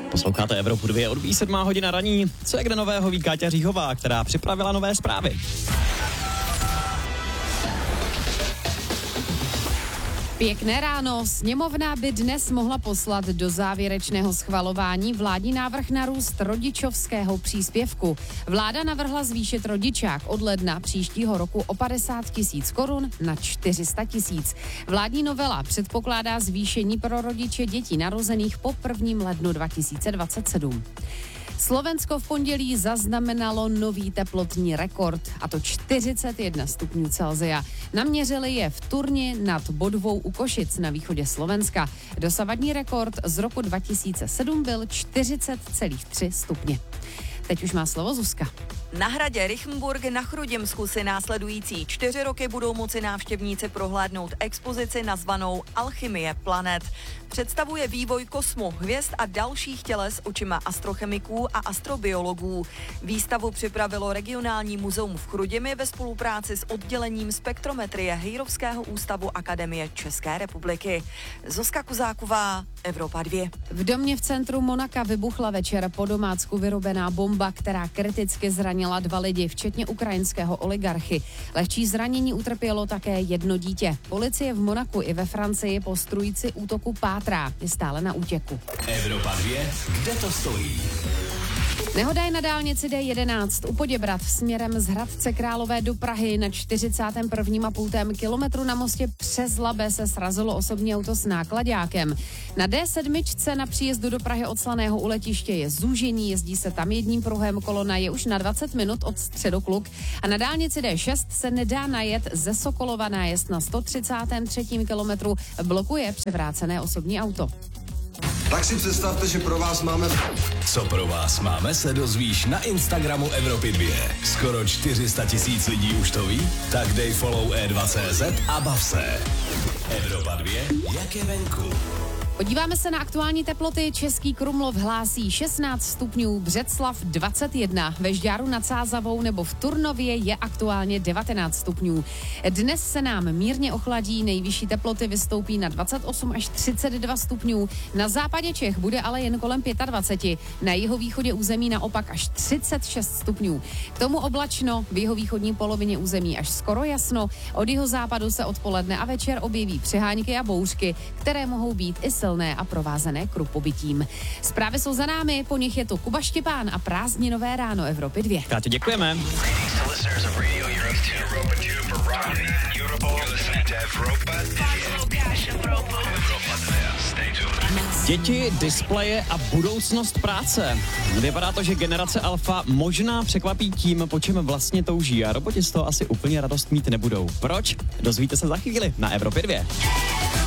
Posloucháte Evropu 2, odbíjí 7 hodina raní. Co je kde nového, ví Káťa Říhová, která připravila nové zprávy. Pěkné ráno. Sněmovna by dnes mohla poslat do závěrečného schvalování vládní návrh na růst rodičovského příspěvku. Vláda navrhla zvýšit rodičák od ledna příštího roku o 50 000 korun na 400 000. Vládní novela předpokládá zvýšení pro rodiče dětí narozených po 1. lednu 2027. Slovensko v pondělí zaznamenalo nový teplotní rekord, a to 41 stupňů Celsia. Naměřili je v Turni nad Bodvou u Košic na východě Slovenska. Dosavadní rekord z roku 2007 byl 40,3 stupně. Teď už má slovo Zuzka. Na hradě Rychenburg na Chrudimsku si následující 4 roky budou moci návštěvníci prohlédnout expozici nazvanou Alchymie planet. Představuje vývoj kosmu, hvězd a dalších těles očima astrochemiků a astrobiologů. Výstavu připravilo regionální muzeum v Chrudimi ve spolupráci s oddělením spektrometrie Hejrovského ústavu Akademie České republiky. Zuzka Kuzáková, Evropa 2. V domě v centru Monaka vybuchla večer po domácku vyrobená bomba, která kriticky zranila 2 lidi, včetně ukrajinského oligarchy. Lehčí zranění utrpělo také 1 dítě. Policie v Monaku i ve Francii po strůjci útoku pátrá, je stále na útěku. Evropa 2, kde to stojí? Nehoda je na dálnici D11 u Poděbrad směrem z Hradce Králové do Prahy. Na 41,5 kilometru na mostě přes Labe se srazilo osobní auto s náklaďákem. Na D7 na příjezdu do Prahy od Slaného u letiště je zúžení, jezdí se tam jedním pruhem, kolona je už na 20 minut od Středokluk a na dálnici D6 se nedá najet ze Sokolova, nájezd na 133. kilometru blokuje převrácené osobní auto. Tak si představte, že pro vás máme... Co pro vás máme, se dozvíš na Instagramu Evropy 2. Skoro 400 000 lidí už to ví? Tak dej follow E2.cz a bav se. Evropa 2, jak je venku? Podíváme se na aktuální teploty. Český Krumlov hlásí 16 stupňů, Břeclav 21, ve Žďáru nad Sázavou nebo v Turnově je aktuálně 19 stupňů. Dnes se nám mírně ochladí, nejvyšší teploty vystoupí na 28 až 32 stupňů. Na západě Čech bude ale jen kolem 25, na jihovýchodě území naopak až 36 stupňů. K tomu oblačno, v jihovýchodní polovině území až skoro jasno, od jihozápadu se odpoledne a večer objeví přehánky a bouřky, které mohou být i silné a provázené krupobytím. Zprávy jsou za námi, po nich je tu Kuba Štěpán a prázdninové ráno Evropy 2. Káťo, děkujeme. Děti, displeje a budoucnost práce. Vypadá to, že generace Alfa možná překvapí tím, po čem vlastně touží a roboti z toho asi úplně radost mít nebudou. Proč? Dozvíte se za chvíli na Evropě 2.